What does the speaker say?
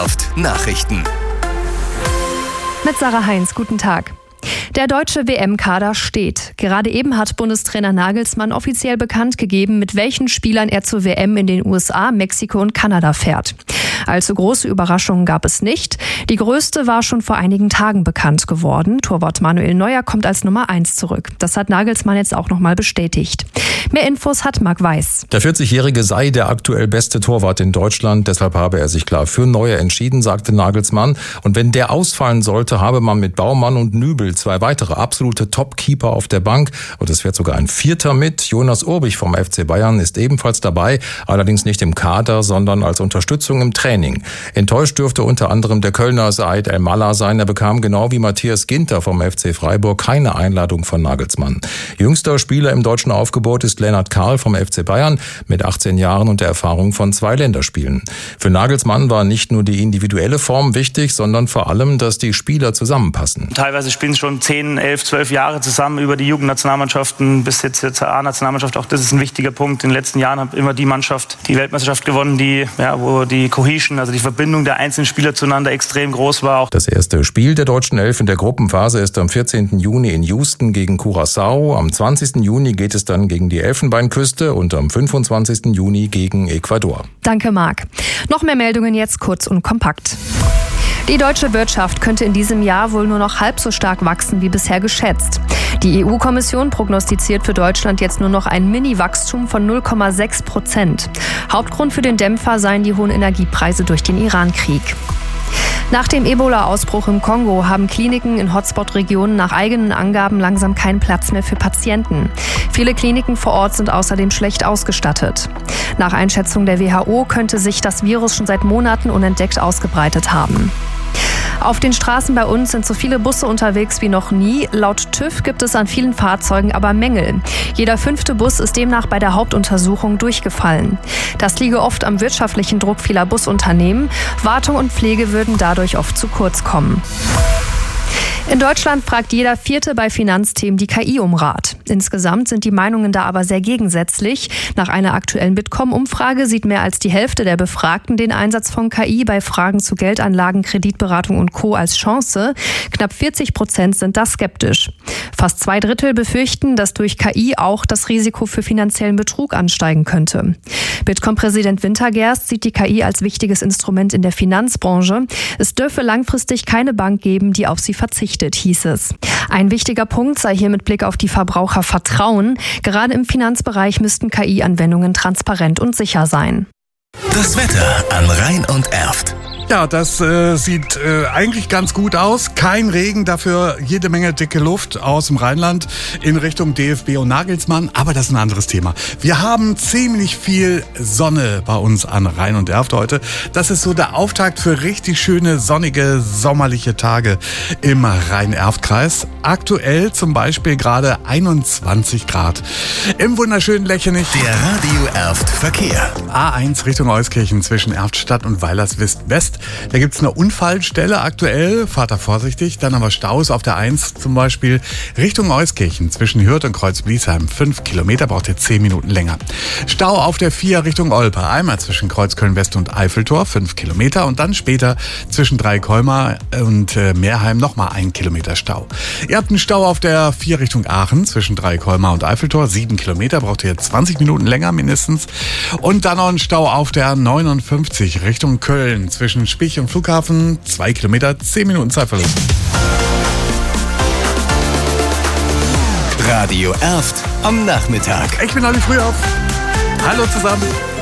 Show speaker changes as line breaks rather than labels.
Erft Nachrichten.
Mit Sarah Heinz, guten Tag. Der deutsche WM-Kader steht. Gerade eben hat Bundestrainer Nagelsmann offiziell bekannt gegeben, mit welchen Spielern er zur WM in den USA, Mexiko und Kanada fährt. Allzu große Überraschungen gab es nicht. Die größte war schon vor einigen Tagen bekannt geworden. Torwart Manuel Neuer kommt als Nummer 1 zurück. Das hat Nagelsmann jetzt auch nochmal bestätigt. Mehr Infos hat Marc Weiß.
Der 40-Jährige sei der aktuell beste Torwart in Deutschland. Deshalb habe er sich klar für Neuer entschieden, sagte Nagelsmann. Und wenn der ausfallen sollte, habe man mit Baumann und Nübel zwei weitere absolute Top-Keeper auf der Bank. Und es fährt sogar ein Vierter mit. Jonas Urbich vom FC Bayern ist ebenfalls dabei. Allerdings nicht im Kader, sondern als Unterstützung im Training. Enttäuscht dürfte unter anderem der Kölner Said El-Mallah sein. Er bekam genau wie Matthias Ginter vom FC Freiburg keine Einladung von Nagelsmann. Jüngster Spieler im deutschen Aufgebot ist Lennart Karl vom FC Bayern mit 18 Jahren und der Erfahrung von 2 Länderspielen. Für Nagelsmann war nicht nur die individuelle Form wichtig, sondern vor allem, dass die Spieler zusammenpassen.
Teilweise spielen sie schon 10, 11, 12 Jahre zusammen über die Jugendnationalmannschaften bis jetzt zur A-Nationalmannschaft. Auch das ist ein wichtiger Punkt. In den letzten Jahren hat immer die Mannschaft die Weltmeisterschaft gewonnen, wo die Cohesion, also die Verbindung der einzelnen Spieler zueinander extrem groß war.
Das erste Spiel der deutschen Elf in der Gruppenphase ist am 14. Juni in Houston gegen Curaçao. Am 20. Juni geht es dann gegen die Elfenbeinküste und am 25. Juni gegen Ecuador.
Danke, Marc. Noch mehr Meldungen jetzt kurz und kompakt. Die deutsche Wirtschaft könnte in diesem Jahr wohl nur noch halb so stark wachsen wie bisher geschätzt. Die EU-Kommission prognostiziert für Deutschland jetzt nur noch ein Mini-Wachstum von 0,6%. Hauptgrund für den Dämpfer seien die hohen Energiepreise durch den Iran-Krieg. Nach dem Ebola-Ausbruch im Kongo haben Kliniken in Hotspot-Regionen nach eigenen Angaben langsam keinen Platz mehr für Patienten. Viele Kliniken vor Ort sind außerdem schlecht ausgestattet. Nach Einschätzung der WHO könnte sich das Virus schon seit Monaten unentdeckt ausgebreitet haben. Auf den Straßen bei uns sind so viele Busse unterwegs wie noch nie. Laut TÜV gibt es an vielen Fahrzeugen aber Mängel. Jeder 5. Bus ist demnach bei der Hauptuntersuchung durchgefallen. Das liege oft am wirtschaftlichen Druck vieler Busunternehmen. Wartung und Pflege würden dadurch oft zu kurz kommen. In Deutschland fragt jeder 4. bei Finanzthemen die KI um Rat. Insgesamt sind die Meinungen da aber sehr gegensätzlich. Nach einer aktuellen Bitkom-Umfrage sieht mehr als die Hälfte der Befragten den Einsatz von KI bei Fragen zu Geldanlagen, Kreditberatung und Co. als Chance. Knapp 40% sind da skeptisch. Fast 2/3 befürchten, dass durch KI auch das Risiko für finanziellen Betrug ansteigen könnte. Bitkom-Präsident Wintergerst sieht die KI als wichtiges Instrument in der Finanzbranche. Es dürfe langfristig keine Bank geben, die auf sie verzichtet, hieß es. Ein wichtiger Punkt sei hier mit Blick auf die Verbraucher Vertrauen. Gerade im Finanzbereich müssten KI-Anwendungen transparent und sicher sein.
Das Wetter an Rhein und Erft.
Ja, das sieht eigentlich ganz gut aus. Kein Regen, dafür jede Menge dicke Luft aus dem Rheinland in Richtung DFB und Nagelsmann. Aber das ist ein anderes Thema. Wir haben ziemlich viel Sonne bei uns an Rhein und Erft heute. Das ist so der Auftakt für richtig schöne, sonnige, sommerliche Tage im Rhein-Erft-Kreis. Aktuell zum Beispiel gerade 21 Grad. Im wunderschönen Lechenich.
Der Radio Erft Verkehr.
A1 Richtung Euskirchen zwischen Erftstadt und Weilerswist-West. Da gibt's eine Unfallstelle aktuell, fahrt da vorsichtig. Dann aber Staus auf der 1 zum Beispiel Richtung Euskirchen zwischen Hürth und Kreuz-Bliesheim. 5 Kilometer, braucht ihr 10 Minuten länger. Stau auf der 4 Richtung Olpe, einmal zwischen Kreuzköln-West und Eiffeltor, 5 Kilometer. Und dann später zwischen Dreikolmar und Meerheim nochmal 1 Kilometer Stau. Ihr habt einen Stau auf der 4 Richtung Aachen zwischen Dreikolmar und Eiffeltor, 7 Kilometer, braucht ihr 20 Minuten länger mindestens. Und dann noch ein Stau auf der 59 Richtung Köln zwischen Spich und Flughafen, 2 Kilometer, 10 Minuten Zeitverlust.
Radio Erft am Nachmittag.
Ich bin Olli Frühauf. Hallo zusammen.